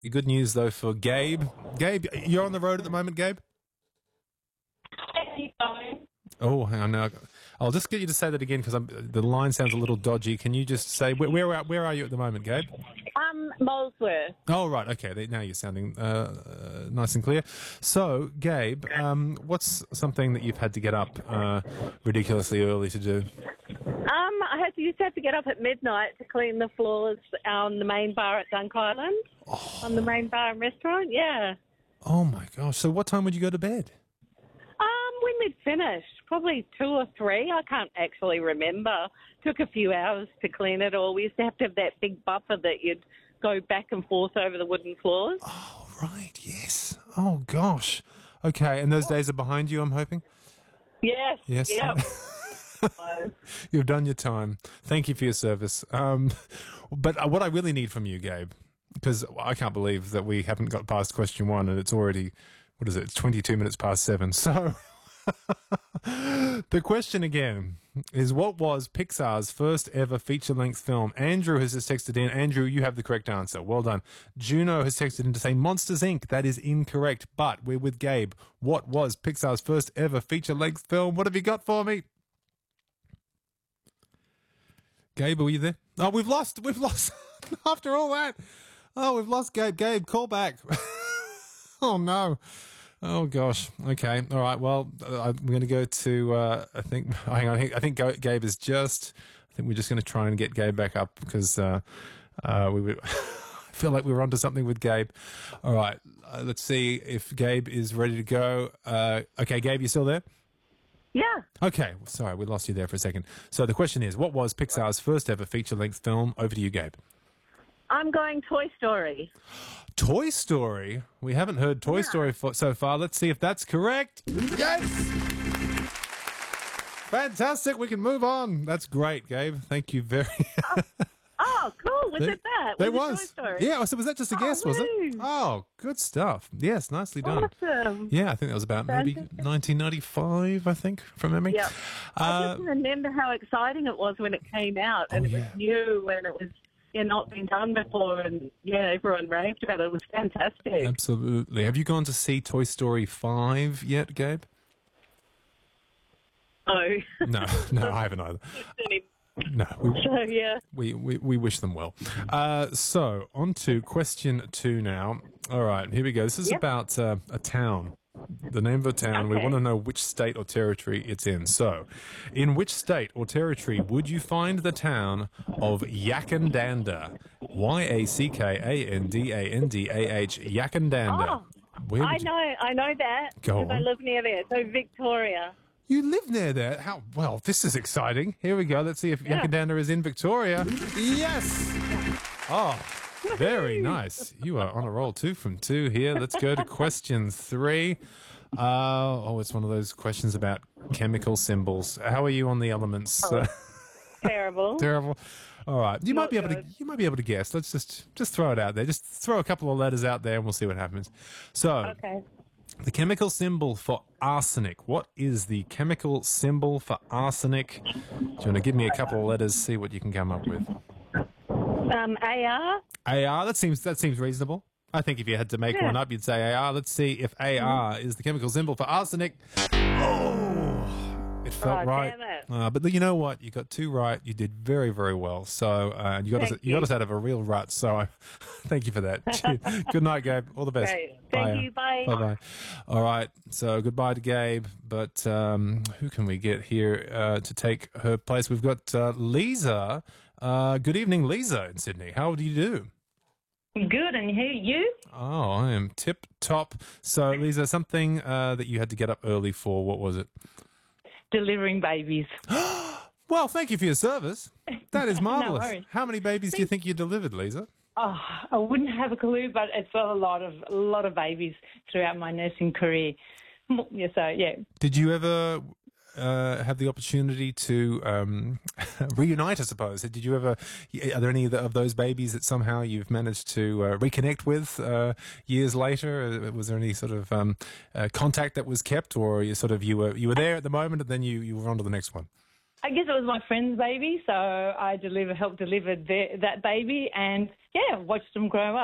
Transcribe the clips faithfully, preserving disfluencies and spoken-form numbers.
Good news, though, for Gabe. Gabe, you're on the road at the moment, Gabe? Oh, hang on now. I'll just get you to say that again because the line sounds a little dodgy. Can you just say, where, where, are- where are you at the moment, Gabe? Um, Molesworth. Oh, right. Okay. Now you're sounding uh, uh, nice and clear. So, Gabe, um, what's something that you've had to get up uh, ridiculously early to do? Um, I had to, used to have to get up at midnight to clean the floors on the main bar at Dunk Island, Oh. on the main bar and restaurant, yeah. Oh, my gosh. So what time would you go to bed? Um, when we'd finished, probably two or three. I can't actually remember. Took a few hours to clean it all. We used to have to have that big buffer that you'd go back and forth over the wooden floors. Oh, right. Yes. Oh, gosh. Okay. And those days are behind you, I'm hoping? Yes. Yes. Yep. You've done your time. Thank you for your service. Um, but uh, what I really need from you, Gabe, because I can't believe that we haven't got past question one and it's already, what is it? It's twenty-two minutes past seven. So the question again is, what was Pixar's first ever feature-length film? Andrew has just texted in. Andrew, you have the correct answer. Well done. Juno has texted in to say Monsters, Incorporated. That is incorrect, but we're with Gabe. What was Pixar's first ever feature-length film? What have you got for me? Gabe, are you there? Oh, we've lost. We've lost. After all that. Oh, we've lost Gabe. Gabe, call back. Oh, no. Oh, gosh. Okay. All right. Well, uh, I'm going to go to, uh, I think, hang on. I think, I think Gabe is just, I think we're just going to try and get Gabe back up because uh, uh, we were, I feel like we were onto something with Gabe. All right. Uh, let's see if Gabe is ready to go. Uh, okay, Gabe, you still there? Yeah. Okay, sorry, we lost you there for a second. So the question is, what was Pixar's first ever feature-length film? Over to you, Gabe. I'm going Toy Story. Toy Story? We haven't heard Toy Yeah. Story for, so far. Let's see if that's correct. Yes! Fantastic, we can move on. That's great, Gabe. Thank you very much. Oh, cool. Was There- it that? There was. was. It Toy Story? Yeah, so was that just a Oh, guess, was it? woo. Oh, good stuff. Yes, nicely done. Awesome. Yeah, I think that was about maybe Fantastic. nineteen ninety-five, I think, from memory. Yeah. I Uh, just remember how exciting it was when it came out, and Oh, it was yeah. new, and it was yeah not been done before, and yeah, everyone raved about it. It was fantastic. absolutely. Have you gone to see Toy Story five yet, Gabe? Oh, No, no, I haven't either. No, we, so yeah. we, we, we wish them well. Uh, so, on to question two now. All right, here we go. This is Yep. about uh, a town. The name of a town. We Okay. want to know which state or territory it's in. So, in which state or territory would you find the town of Yakandanda? Y A C K A N D A N D A H. Yakandanda. Oh, Where I would you- know, I know that Go because I on. live near there. So Victoria. You live near there. How well? This is exciting. Here we go. Let's see if Yeah. Yakandanda is in Victoria. Yes. Oh, very nice. You are on a roll. Two from two here. Let's go to question three. Uh, oh, it's one of those questions about chemical symbols. How are you on the elements? Uh, Terrible. terrible. All right. You might Not be able to. good. You might be able to guess. Let's just just throw it out there. Just throw a couple of letters out there, and we'll see what happens. So. Okay. The chemical symbol for arsenic. What is the chemical symbol for arsenic? Do you want to give me a couple of letters, see what you can come up with? Um, A R. A R, that seems that seems reasonable. I think if you had to make Yeah. one up, you'd say A R. Let's see if A R is the chemical symbol for arsenic. Oh, it felt Oh, right. damn it. Uh, but you know what? You got two right. You did very, very well. So uh, you got us. Thank You got you. us out of a real rut. So I thank you for that. Good night, Gabe. All the best. Great. Thank you. Bye. Bye bye. All right. So goodbye to Gabe. But um, who can we get here uh, to take her place? We've got uh, Lisa. Uh, good evening, Lisa in Sydney. How do you do? Good, and who you? Oh, I am tip top. So, Lisa, something uh, that you had to get up early for. What was it? Delivering babies. Well, thank you for your service. That is marvelous. worries. How many babies do you think you delivered, Lisa? Oh, I wouldn't have a clue, but it's a lot of a lot of babies throughout my nursing career. Yeah, so yeah, Did you ever uh, have the opportunity to um, reunite, I suppose? Did you ever, are there any of the- of those babies that somehow you've managed to uh, reconnect with uh, years later? Uh, Was there any sort of um, uh, contact that was kept, or you sort of, you were you were there at the moment and then you, you were on to the next one? I guess it was my friend's baby, so I deliver helped deliver their, that baby, and yeah, watched them grow up.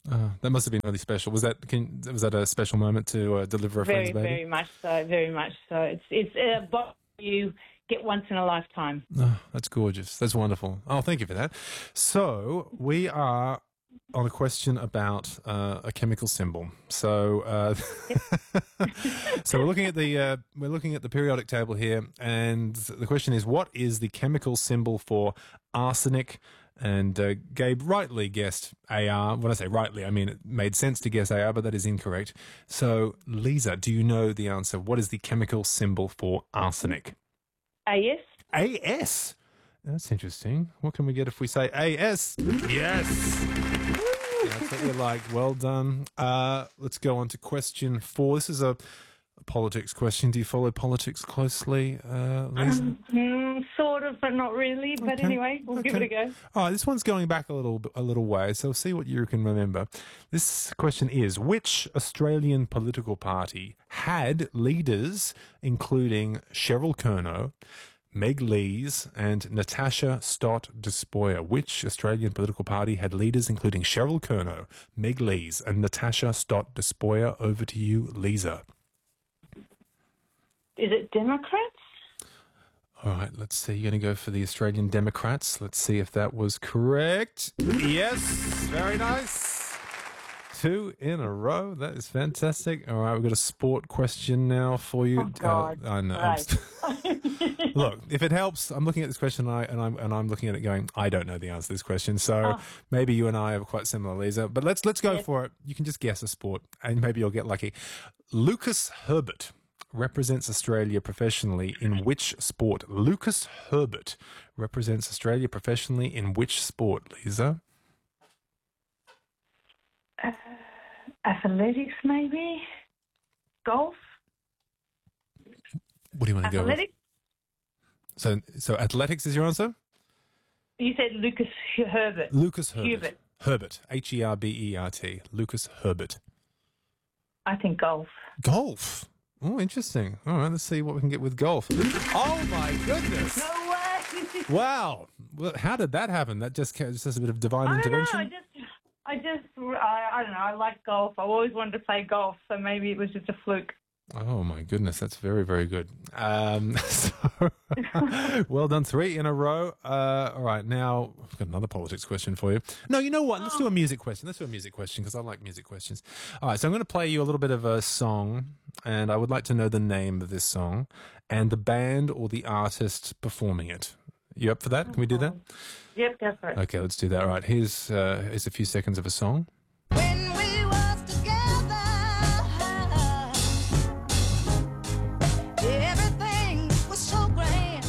Uh, that must have been really special. Was that can, was that a special moment to uh, deliver a Very, friend's baby? very much so. Very much so. It's it's a box you get once in a lifetime. Oh, that's gorgeous. That's wonderful. Oh, thank you for that. So we are on a question about uh, a chemical symbol. So, uh, so we're looking at the uh, we're looking at the periodic table here, and the question is, what is the chemical symbol for arsenic? And uh, Gabe rightly guessed A R. When I say rightly, I mean it made sense to guess A R, but that is incorrect. So, Lisa, do you know the answer? What is the chemical symbol for arsenic? A S. A S. That's interesting. What can we get if we say A S? Yes. That's what we like. Well done. Uh, let's go on to question four. This is a, a politics question. Do you follow politics closely, uh, Lisa? Um, mm, sort of, but not really. But Okay. anyway, we'll give it a go. All right, this one's going back a little a little way, so see what you can remember. This question is, which Australian political party had leaders including Cheryl Kernot, Meg Lees and Natasha Stott Despoja? Which Australian political party had leaders including Cheryl Kernot, Meg Lees and Natasha Stott Despoja? Over to you, Lisa. Is it Democrats? All right, let's see. You're going to go for the Australian Democrats. Let's see if that was correct. Yes, very nice. Two in a row. That is fantastic. All right, we've got a sport question now for you. Oh, God. Uh, I know. Right. Look, if it helps, I'm looking at this question and, I, and I'm and I'm looking at it going, I don't know the answer to this question. So Oh. maybe you and I are quite similar, Lisa. But let's let's go Yes. for it. You can just guess a sport, and maybe you'll get lucky. Lucas Herbert represents Australia professionally in which sport? Lucas Herbert represents Australia professionally in which sport, Lisa? Uh, athletics, maybe? Golf? What do you want to go with? Athletics? So, so athletics is your answer? You said Lucas Herbert. Lucas Herbert. Hubert. Herbert. H E R B E R T. Lucas Herbert. I think golf. Golf. Oh, interesting. All right, let's see what we can get with golf. Oh, my goodness. No way! Wow. Well, how did that happen? That just just a bit of divine I don't know. intervention? I just, I just, I, I don't know. I like golf. I always wanted to play golf, so maybe it was just a fluke. Oh, my goodness. That's very, very good. Um, so, well done. Three in a row. Uh, all right. Now, I've got another politics question for you. No, you know what? Let's do a music question. Let's do a music question because I like music questions. All right. So I'm going to play you a little bit of a song, and I would like to know the name of this song and the band or the artist performing it. You up for that? Can we do that? Yep, go for it. Okay, let's do that. All right. Here's, uh, here's a few seconds of a song. When we was together, everything was so grand.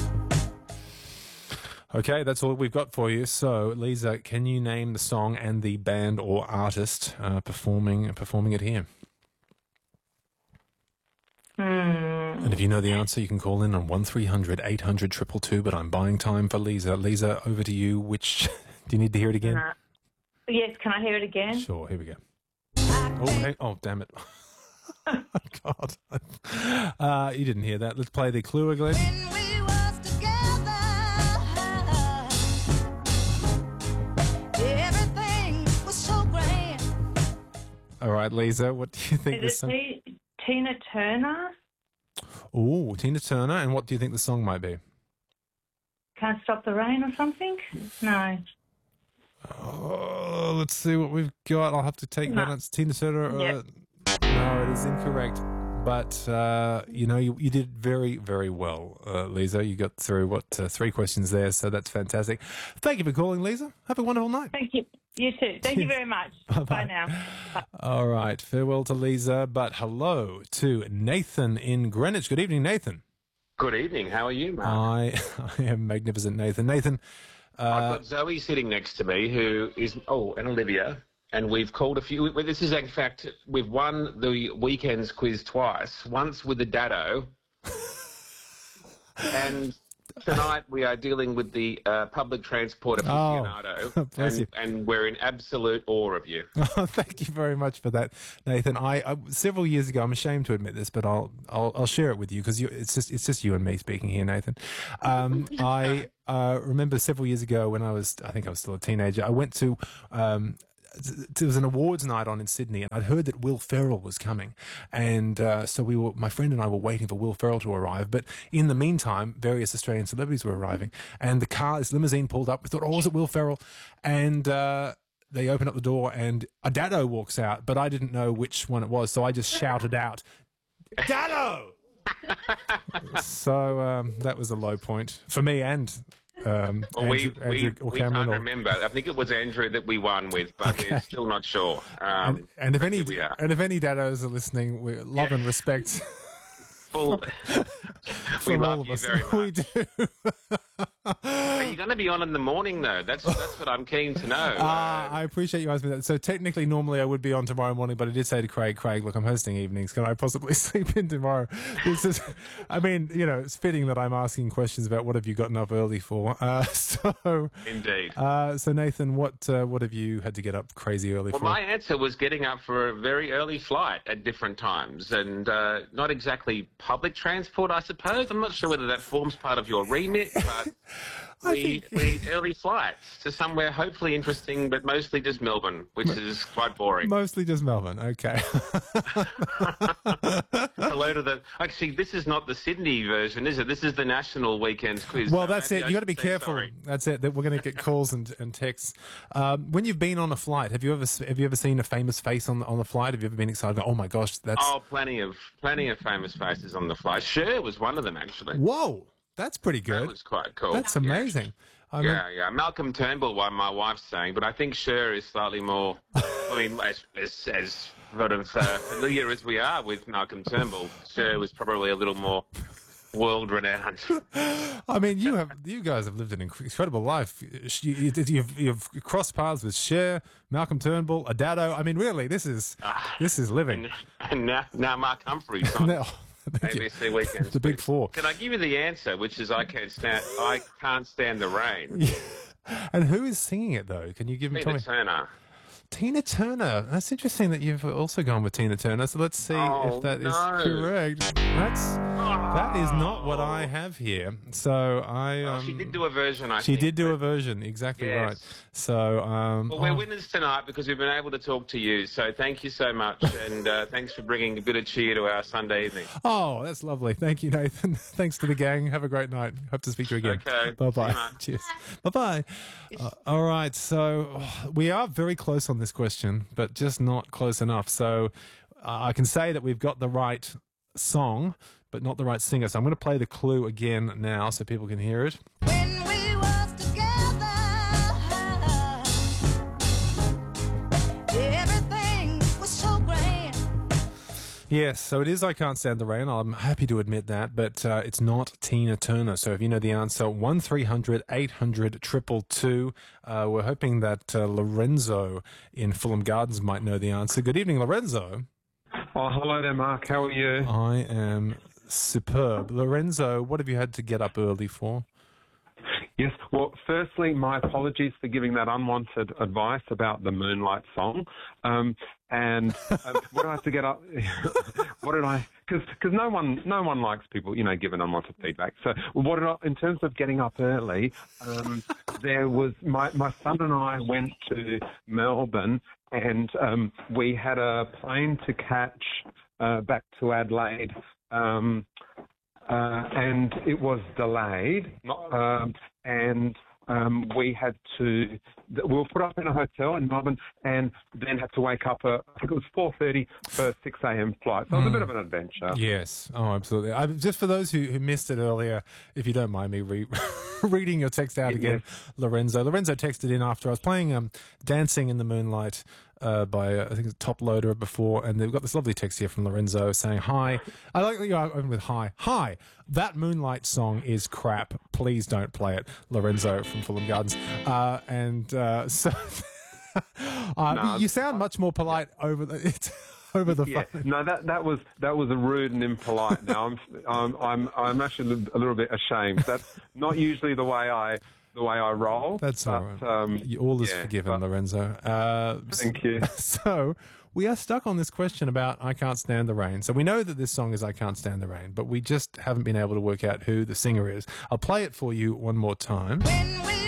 Okay, that's all we've got for you. So, Lisa, can you name the song and the band or artist uh, performing performing it here? Hmm. And if you know the answer, you can call in on one three hundred eight hundred two two two, but I'm buying time for Lisa. Lisa, over to you. Which, do you need to hear it again? Uh, yes, can I hear it again? Sure, here we go. Oh, hey, oh damn it. Oh, God. Uh, you didn't hear that. Let's play the clue again. When we was together, everything was so grand. All right, Lisa, what do you think this Is song... it T- Tina Turner? Oh, Tina Turner. And what do you think the song might be? Can't Stop the Rain or something? No. Oh, let's see what we've got. I'll have to take that. No. It's Tina Turner. Uh, Yeah. No, it is incorrect. But, uh, you know, you, you did very, very well, uh, Lisa. You got through, what, uh, three questions there, so that's fantastic. Thank you for calling, Lisa. Have a wonderful night. Thank you. You too. Thank you very much. Bye-bye. Bye now. Bye. All right, farewell to Lisa, but hello to Nathan in Greenwich. Good evening, Nathan. Good evening. How are you, Mark? I, I am magnificent, Nathan. Nathan, I've uh, got Zoe sitting next to me, who is oh, and Olivia, and we've called a few. Well, this is in fact we've won the weekends quiz twice. Once with the Dado, and tonight we are dealing with the uh, public transport aficionado, bless and, you. and we're in absolute awe of you. Oh, thank you very much for that, Nathan. I, I several years ago, I'm ashamed to admit this, but I'll I'll, I'll share it with you because it's just it's just you and me speaking here, Nathan. Um, I uh, remember several years ago when I was I think I was still a teenager. I went to um, there was an awards night on in Sydney, and I'd heard that Will Ferrell was coming, and uh, so we were, my friend and I were waiting for Will Ferrell to arrive. But in the meantime, various Australian celebrities were arriving, and the car, this limousine pulled up. We thought, oh, was it Will Ferrell? And uh, they opened up the door, and a Dado walks out, but I didn't know which one it was, so I just shouted out, Dado! So um, that was a low point for me and um, Well, Andrew, we we, Andrew or we Cameron. can't Or, remember. I think it was Andrew that we won with, but we're still not sure. Um, and, and if any here we are. and if any Dados are listening, we love and respect Full, we from all love of you us. very We much. do. Are you going to be on in the morning, though? That's that's what I'm keen to know. Ah, Uh, I appreciate you asking me that. So technically, normally I would be on tomorrow morning, but I did say to Craig, Craig, look, I'm hosting evenings. Can I possibly sleep in tomorrow? This is, I mean, you know, it's fitting that I'm asking questions about what have you gotten up early for. Uh, so, Indeed. uh, so Nathan, what uh, what have you had to get up crazy early Well, for? my answer was getting up for a very early flight at different times, and uh, not exactly public transport, I suppose. I'm not sure whether that forms part of your remit, but we, we early flights to somewhere hopefully interesting, but mostly just Melbourne, which is quite boring. Mostly just Melbourne. Okay. Hello to the. Actually, this is not the Sydney version, is it? This is the national weekend quiz. Well, So that's maybe it. I You got to be should say careful. sorry. That's it. That we're going to get calls and, and texts. Um, when you've been on a flight, have you ever have you ever seen a famous face on the, on the flight? Have you ever been excited? Oh my gosh, that's Oh, plenty of plenty of famous faces on the flight. Cher was one of them, actually. whoa. That's pretty That good. was quite cool. That's Yeah. amazing. I mean, Yeah, yeah. Malcolm Turnbull, one my wife's saying, but I think Cher is slightly more. I mean, as, as, as sort of uh, familiar as we are with Malcolm Turnbull, Cher was probably a little more world renowned. I mean, you have you guys have lived an inc- incredible life. You, you, you've, you've crossed paths with Cher, Malcolm Turnbull, Adado. I mean, really, this is this is living. And, and now, now Mark Humphreys on No, A B C Weekends. the big four. Can I give you the answer, which is I can't stand. I can't stand the rain. And who is singing it though? Can you give me? tell Tina me? Turner. Tina Turner. That's interesting that you've also gone with Tina Turner. So let's see Oh, if that is no. correct. That's that is not what I have here. So I. Um, Oh, she did do a version. I She think, did do but- a version, exactly Yes. right. So, um, Well, we're oh, winners tonight because we've been able to talk to you. So thank you so much, and uh, thanks for bringing a bit of cheer to our Sunday evening. oh, that's lovely. Thank you, Nathan. Thanks to the gang. Have a great night. Hope to speak to you again. Okay. Bye bye. See you, mate. Cheers. Bye bye. Uh, all right. So oh, we are very close on this question, but just not close enough. So uh, I can say that we've got the right song, but not the right singer. So I'm going to play the clue again now so people can hear it. When we was together, everything was so grand. Yes, so it is I Can't Stand the Rain. I'm happy to admit that, but uh, it's not Tina Turner. So if you know the answer, one three hundred eight hundred two two two. Uh, we're hoping that uh, Lorenzo in Fulham Gardens might know the answer. Good evening, Lorenzo. Oh, hello there, Mark. How are you? I am superb. Lorenzo, what have you had to get up early for? Yes. Well, firstly, my apologies for giving that unwanted advice about the Moonlight song. Um, and uh, what did I have to get up? What did I? Because because no one no one likes people, you know, giving unwanted feedback. So what did I? In terms of getting up early, um, there was my my son and I went to Melbourne, and um, we had a plane to catch uh, back to Adelaide. Um, Uh, and it was delayed, not, um, and um, we had to, we were put up in a hotel in Melbourne and then had to wake up at, I think it was four thirty for a six a.m. flight. So it was a bit of an adventure. Yes. Oh, absolutely. I, just for those who, who missed it earlier, if you don't mind me re- reading your text out again, Lorenzo. Lorenzo texted in after I was playing um, Dancing in the Moonlight uh, by, uh, I think it's Top Loader before, and they've got this lovely text here from Lorenzo saying, hi. I like that you open with hi. Hi, that Moonlight song is crap. Please don't play it. Lorenzo from Fulham Gardens. Uh, and uh, so uh, No, you sound much more polite over the... It's, over the Yeah, phone. no, that that was that was a rude and impolite. Now I'm I'm I'm I'm actually a little bit ashamed. That's not usually the way I the way I roll. That's but, all right. Um, You- All is yeah, forgiven, but- Lorenzo. Uh, Thank you. So we are stuck on this question about I Can't Stand the Rain. So we know that this song is I Can't Stand the Rain, but we just haven't been able to work out who the singer is. I'll play it for you one more time. When we